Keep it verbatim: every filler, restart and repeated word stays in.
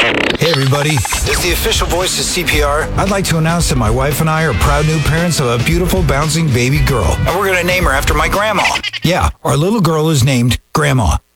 Hey everybody, as the official voice of C P R, I'd like to announce that my wife and I are proud new parents of a beautiful bouncing baby girl. And we're going to name her after my grandma. Yeah, our little girl is named Grandma.